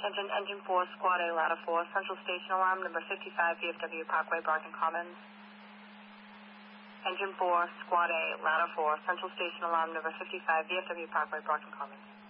Attention, Engine 4, Squad A, Ladder 4, Central Station Alarm, number 55, VFW Parkway, Barton Commons. Engine 4, Squad A, Ladder 4, Central Station Alarm, number 55, VFW Parkway, Barton Commons.